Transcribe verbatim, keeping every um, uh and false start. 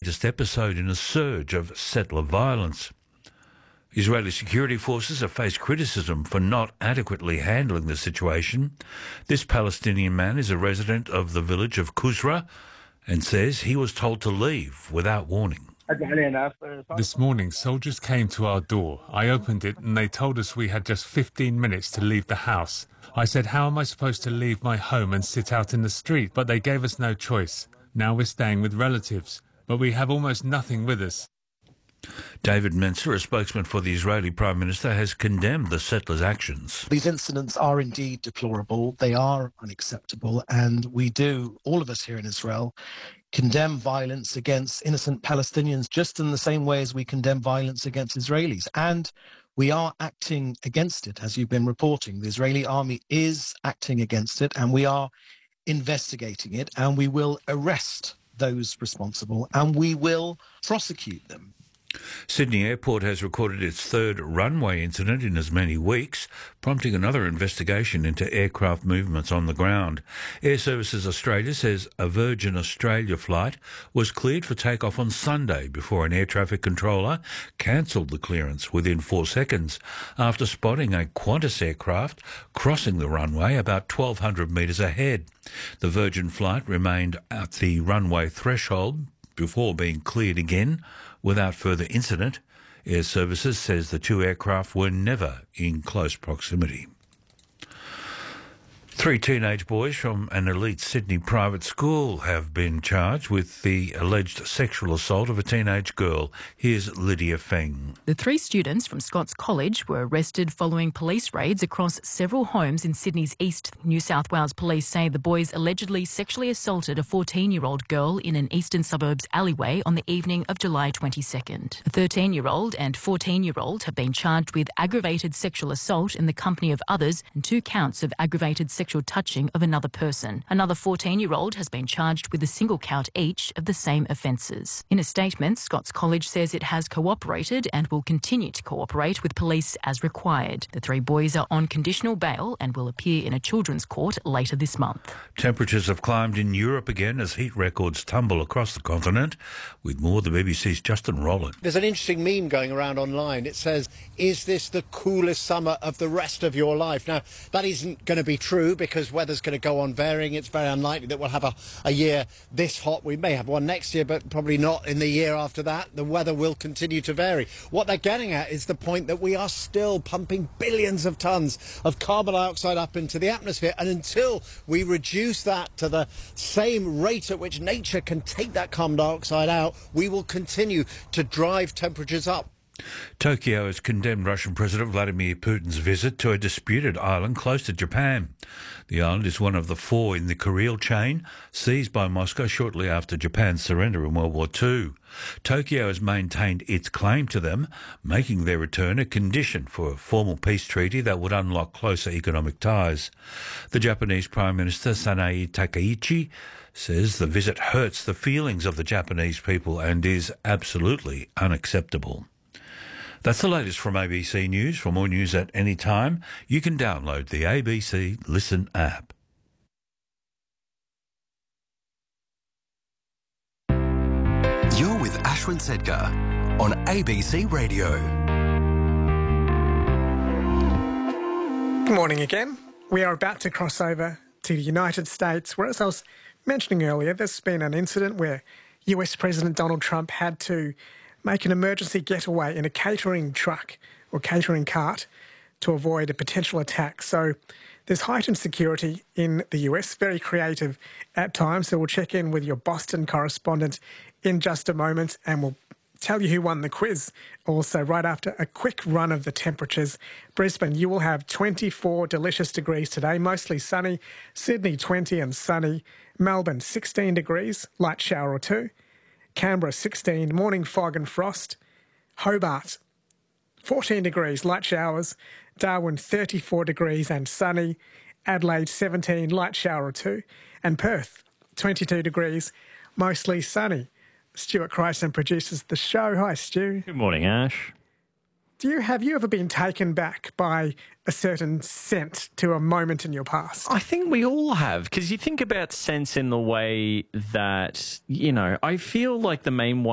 latest episode in a surge of settler violence. Israeli security forces have faced criticism for not adequately handling the situation. This Palestinian man is a resident of the village of Kusra and says he was told to leave without warning. This morning, soldiers came to our door. I opened it and they told us we had just fifteen minutes to leave the house. I said, how am I supposed to leave my home and sit out in the street? But they gave us no choice. Now we're staying with relatives, but we have almost nothing with us. David Mencer, a spokesman for the Israeli Prime Minister, has condemned the settlers' actions. These incidents are indeed deplorable. They are unacceptable. And we do, all of us here in Israel, condemn violence against innocent Palestinians just in the same way as we condemn violence against Israelis. And we are acting against it, as you've been reporting. The Israeli army is acting against it, and we are investigating it, and we will arrest those responsible, and we will prosecute them. Sydney Airport has recorded its third runway incident in as many weeks, prompting another investigation into aircraft movements on the ground. Air Services Australia says a Virgin Australia flight was cleared for takeoff on Sunday before an air traffic controller cancelled the clearance within four seconds after spotting a Qantas aircraft crossing the runway about twelve hundred metres ahead. The Virgin flight remained at the runway threshold before being cleared again without further incident. Air Services says the two aircraft were never in close proximity. Three teenage boys from an elite Sydney private school have been charged with the alleged sexual assault of a teenage girl. Here's Lydia Feng. The three students from Scots College were arrested following police raids across several homes in Sydney's east. New South Wales police say the boys allegedly sexually assaulted a fourteen-year-old girl in an eastern suburbs alleyway on the evening of July twenty-second. A thirteen-year-old and fourteen-year-old have been charged with aggravated sexual assault in the company of others and two counts of aggravated sexual touching of another person. Another fourteen-year-old has been charged with a single count each of the same offences. In a statement, Scots College says it has cooperated and will continue to cooperate with police as required. The three boys are on conditional bail and will appear in a children's court later this month. Temperatures have climbed in Europe again as heat records tumble across the continent. With more, the B B C's Justin Rowland. There's an interesting meme going around online. It says, is this the coolest summer of the rest of your life? Now, that isn't going to be true because weather's going to go on varying. It's very unlikely that we'll have a, a year this hot. We may have one next year, but probably not in the year after that. The weather will continue to vary. What they're getting at is the point that we are still pumping billions of tonnes of carbon dioxide up into the atmosphere, and until we reduce that to the same rate at which nature can take that carbon dioxide out, we will continue to drive temperatures up. Tokyo has condemned Russian President Vladimir Putin's visit to a disputed island close to Japan. The island is one of the four in the Kuril chain, seized by Moscow shortly after Japan's surrender in World War Two. Tokyo has maintained its claim to them, making their return a condition for a formal peace treaty that would unlock closer economic ties. The Japanese Prime Minister Sanae Takaichi says the visit hurts the feelings of the Japanese people and is absolutely unacceptable. That's the latest from A B C News. For more news at any time, you can download the A B C Listen app. You're with Ashwin Sedgar on A B C Radio. Good morning again. We are about to cross over to the United States, where, as I was mentioning earlier, there's been an incident where U S President Donald Trump had to make an emergency getaway in a catering truck or catering cart to avoid a potential attack. So there's heightened security in the U S, very creative at times. So we'll check in with your Boston correspondent in just a moment and we'll tell you who won the quiz. Also, right after a quick run of the temperatures, Brisbane, you will have twenty-four delicious degrees today, mostly sunny. Sydney, twenty and sunny. Melbourne, sixteen degrees, light shower or two. Canberra, sixteen, morning fog and frost. Hobart, fourteen degrees, light showers. Darwin, thirty-four degrees and sunny. Adelaide, seventeen, light shower or two. And Perth, twenty-two degrees, mostly sunny. Stuart Chryson produces the show. Hi, Stu. Good morning, Ash. Do you have you ever been taken back by a certain scent to a moment in your past? I think we all have, because you think about scents in the way that, you know, I feel like the main one